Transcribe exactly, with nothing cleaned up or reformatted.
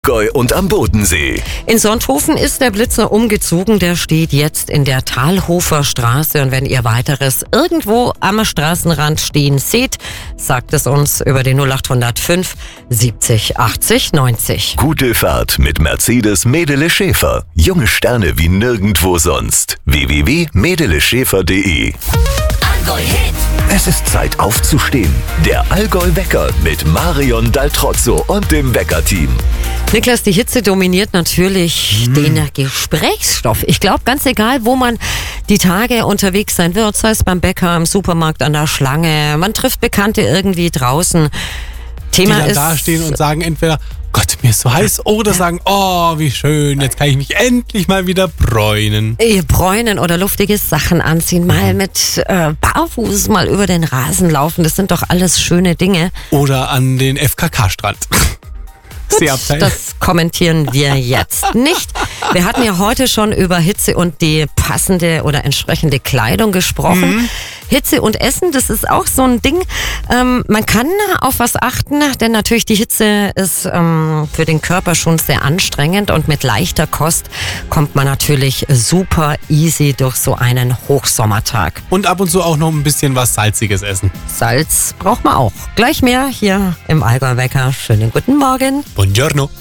Allgäu und am Bodensee. In Sonthofen ist der Blitzer umgezogen. Der steht jetzt in der Talhofer Straße. Und wenn ihr weiteres irgendwo am Straßenrand stehen seht, sagt es uns über die null acht null fünf siebzig achtzig neunzig. Gute Fahrt mit Mercedes Medele Schäfer. Junge Sterne wie nirgendwo sonst. w w w punkt medele schäfer punkt de. Allgäu Hit. Es ist Zeit aufzustehen. Der Allgäu-Wecker mit Marion Daltrozzo und dem Wecker-Team. Niklas, die Hitze dominiert natürlich mm. den Gesprächsstoff. Ich glaube, ganz egal, wo man die Tage unterwegs sein wird, sei es beim Bäcker, im Supermarkt, an der Schlange, man trifft Bekannte irgendwie draußen. Thema die dann ist, da stehen und sagen entweder, Gott, mir ist so heiß, oder sagen, oh, wie schön, jetzt kann ich mich endlich mal wieder bräunen. Bräunen oder luftige Sachen anziehen, mal mit äh, Barfuß mal über den Rasen laufen, das sind doch alles schöne Dinge. Oder an den F K K-Strand. Gut, das kommentieren wir jetzt nicht. Wir hatten ja heute schon über Hitze und die passende oder entsprechende Kleidung gesprochen. Mhm. Hitze und Essen, das ist auch so ein Ding. Ähm, man kann auf was achten, denn natürlich die Hitze ist ähm, für den Körper schon sehr anstrengend und mit leichter Kost kommt man natürlich super easy durch so einen Hochsommertag. Und ab und zu auch noch ein bisschen was Salziges essen. Salz braucht man auch. Gleich mehr hier im Allgäu-Wecker. Schönen guten Morgen. Buongiorno.